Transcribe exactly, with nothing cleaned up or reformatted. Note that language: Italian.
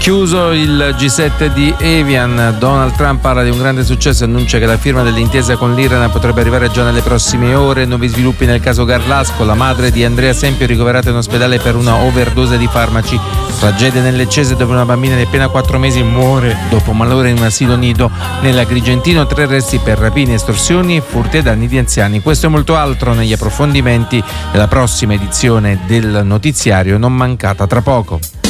Chiuso il G sette di Evian, Donald Trump parla di un grande successo e annuncia che la firma dell'intesa con l'Iran potrebbe arrivare già nelle prossime ore. Nuovi sviluppi nel caso Garlasco, la madre di Andrea Sempio ricoverata in ospedale per una overdose di farmaci. Tragedia nel Leccese dove una bambina di appena quattro mesi muore dopo malore in un asilo nido. Nell'Agrigentino tre arresti per rapine, estorsioni e furti ai danni di anziani. Questo e molto altro negli approfondimenti della prossima edizione del notiziario, non mancata tra poco.